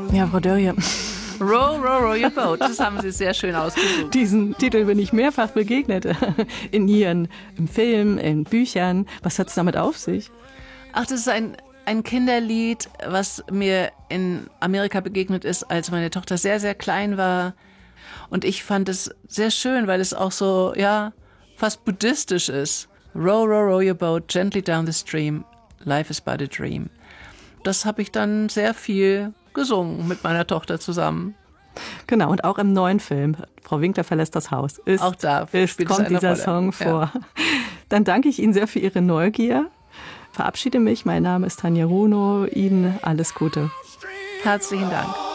Ja, Frau Dörrie. Row, row, row your boat. Das haben Sie sehr schön ausgesucht. Diesen Titel bin ich mehrfach begegnet. In Ihren im Film, in Büchern. Was hat es damit auf sich? Ach, das ist ein Kinderlied, was mir in Amerika begegnet ist, als meine Tochter sehr, sehr klein war. Und ich fand es sehr schön, weil es auch so, ja, fast buddhistisch ist. Row, row, row your boat gently down the stream. Life is but a dream. Das habe ich dann sehr viel gesungen mit meiner Tochter zusammen. Genau, und auch im neuen Film, Frau Winkler verlässt das Haus, auch da kommt dieser Rolle. Song vor. Ja. Dann danke ich Ihnen sehr für Ihre Neugier. Verabschiede mich, mein Name ist Tanja Runo. Ihnen alles Gute. Herzlichen Dank.